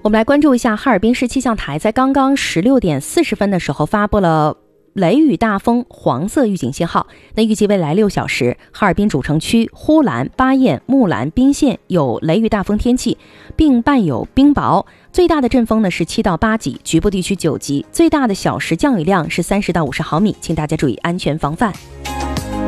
我们来关注一下哈尔滨市气象台在刚刚16点40分的时候发布了雷雨大风黄色预警信号。那预计未来6小时，哈尔滨主城区、呼兰、巴彦、木兰、彬县有雷雨大风天气，并伴有冰雹。最大的阵风呢是7到8级，局部地区9级，最大的小时降雨量是30到50毫米，请大家注意安全防范。